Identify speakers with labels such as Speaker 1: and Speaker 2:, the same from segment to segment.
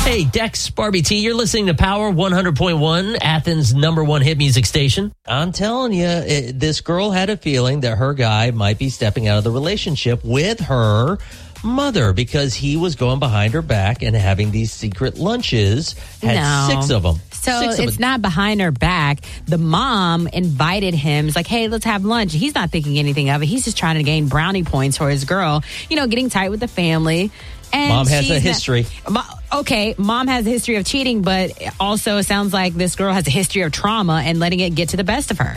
Speaker 1: Hey, Dex, Barbie T, you're listening to Power 100.1, Athens' #1 hit music station. I'm telling you, this girl had a feeling that her guy might be stepping out of the relationship with her mother because he was going behind her back and having these secret lunches. Had 6 of them.
Speaker 2: So it's not behind her back. The mom invited him. It's like, hey, let's have lunch. He's not thinking anything of it. He's just trying to gain brownie points for his girl, getting tight with the family. And
Speaker 1: Mom has a history.
Speaker 2: Mom has a history of cheating, but also it sounds like this girl has a history of trauma and letting it get to the best of her.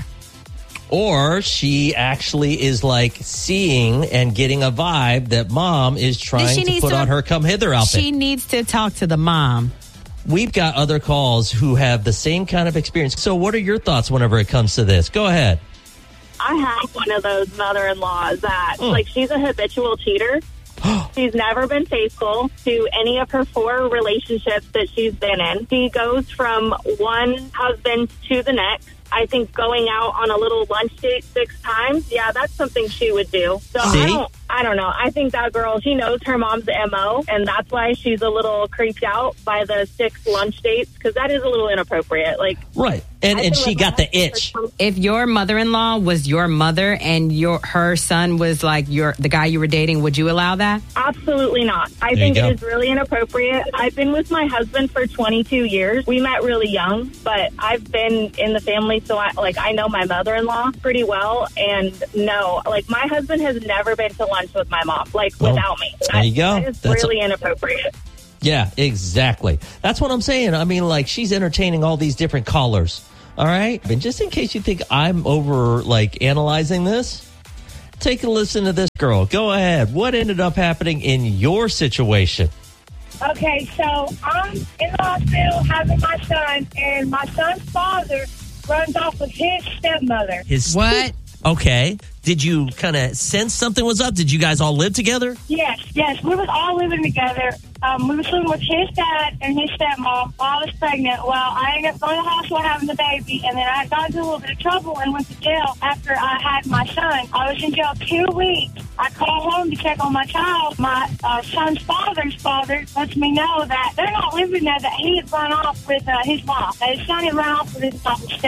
Speaker 1: Or she actually is like seeing and getting a vibe that mom is trying to put on her come hither outfit.
Speaker 2: She needs to talk to the mom.
Speaker 1: We've got other calls who have the same kind of experience. So what are your thoughts whenever it comes to this? Go ahead.
Speaker 3: I have one of those mother-in-laws that, she's a habitual cheater. She's never been faithful to any of her 4 relationships that she's been in. She goes from one husband to the next. I think going out on a little lunch date 6 times, that's something she would do. So I don't know. I think that girl, she knows her mom's MO, and that's why she's a little creeped out by the 6 lunch dates, because that is a little inappropriate.
Speaker 1: Right. And she got the itch.
Speaker 2: If your mother-in-law was your mother and her son was like the guy you were dating, would you allow that?
Speaker 3: Absolutely not. I think it is really inappropriate. I've been with my husband for 22 years. We met really young, but I've been in the family, so I know my mother-in-law pretty well. And no, my husband has never been to lunch with my mom, without me.
Speaker 1: There you go.
Speaker 3: That is really inappropriate.
Speaker 1: Yeah, exactly. That's what I'm saying. I mean, she's entertaining all these different callers. All right. And just in case you think I'm over analyzing this, take a listen to this girl. Go ahead. What ended up happening in your situation?
Speaker 4: Okay, so I'm in the hospital having my son, and my son's father runs off with his stepmother.
Speaker 2: What?
Speaker 1: Okay. Did you kind of sense something was up? Did you guys all live together?
Speaker 4: Yes. We was all living together. We was living with his dad and his stepmom while I was pregnant. Well, I ended up going to the hospital having the baby, and then I got into a little bit of trouble and went to jail after I had my son. I was in jail 2 weeks. I called home to check on my child. My son's father's father lets me know that they're not living there, that he had run off with his mom. That his son had run off with his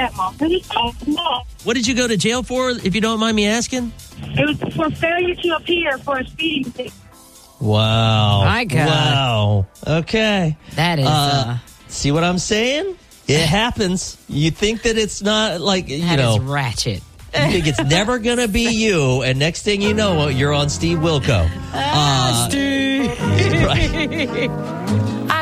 Speaker 4: stepmom.
Speaker 1: What did you go to jail for, if you don't mind me asking?
Speaker 4: It was for failure to appear for a speeding ticket.
Speaker 1: Wow.
Speaker 2: My God.
Speaker 1: Wow. Okay.
Speaker 2: That is...
Speaker 1: see what I'm saying? It happens. You think that it's not
Speaker 2: that is ratchet.
Speaker 1: You think it's never going to be you, and next thing you know, you're on Steve Wilco.
Speaker 2: Steve.
Speaker 1: Right.